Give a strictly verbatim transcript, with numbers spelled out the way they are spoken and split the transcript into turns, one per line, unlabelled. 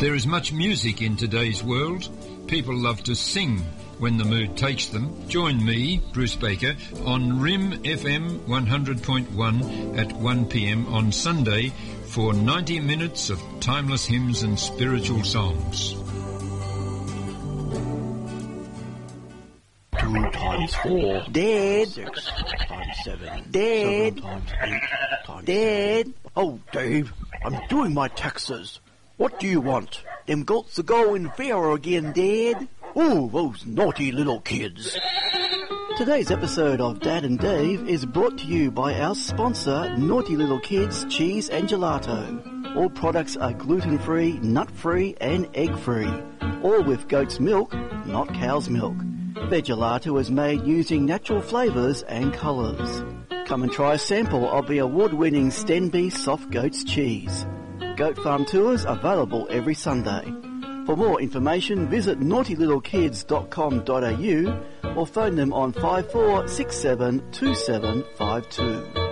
There is much music in today's world. People love to sing when the mood takes them. Join me, Bruce Baker, on R I M F M one hundred point one at one p m on Sunday for ninety minutes of timeless hymns and spiritual songs.
Two times four.
Dad.
Six times seven.
Dad.
Seven times eight times
Dad.
seven. Oh, Dave, I'm doing my taxes. What do you want?
Them goats are going feral again, Dad.
Oh, those naughty little kids.
Today's episode of Dad and Dave is brought to you by our sponsor, Naughty Little Kids Cheese and Gelato. All products are gluten-free, nut-free and egg-free. All with goat's milk, not cow's milk. Their gelato is made using natural flavours and colours. Come and try a sample of the award-winning Stenby Soft Goat's Cheese. Goat Farm tours available every Sunday. For more information, visit naughty little kids dot com dot a u or phone them on five four six seven two seven five two.